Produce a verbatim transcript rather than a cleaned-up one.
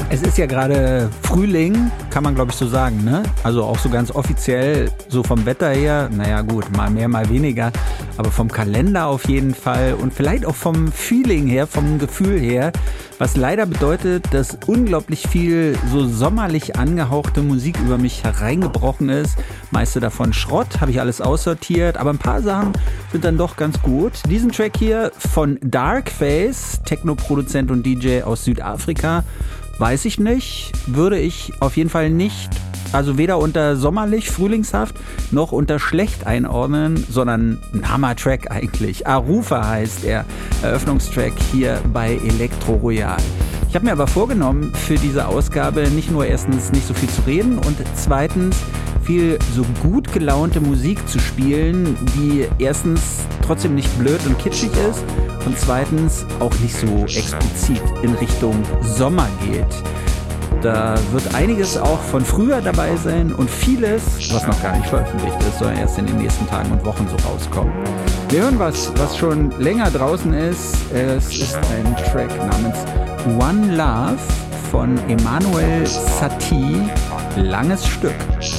Es ist ja gerade Frühling, kann man glaube ich so sagen, ne? Also auch so ganz offiziell, so vom Wetter her, naja gut, mal mehr, mal weniger, aber vom Kalender auf jeden Fall und vielleicht auch vom Feeling her, vom Gefühl her, was leider bedeutet, dass unglaublich viel so sommerlich angehauchte Musik über mich hereingebrochen ist. Meiste davon Schrott, habe ich alles aussortiert, aber ein paar Sachen sind dann doch ganz gut. Diesen Track hier von Darkface, Techno-Produzent und D J aus Südafrika, weiß ich nicht, würde ich auf jeden Fall nicht, also weder unter sommerlich, frühlingshaft, noch unter schlecht einordnen, sondern ein Hammer-Track eigentlich. Arufa heißt er, Eröffnungstrack hier bei Elektro Royal. Ich habe mir aber vorgenommen, für diese Ausgabe nicht nur erstens nicht so viel zu reden und zweitens viel so gut gelaunte Musik zu spielen, die erstens trotzdem nicht blöd und kitschig ist und zweitens auch nicht so explizit in Richtung Sommer geht. Da wird einiges auch von früher dabei sein und vieles, was noch gar nicht veröffentlicht ist, soll erst in den nächsten Tagen und Wochen so rauskommen. Wir hören was, was schon länger draußen ist. Es ist ein Track namens One Love von Emmanuel Satie. Langes Stück.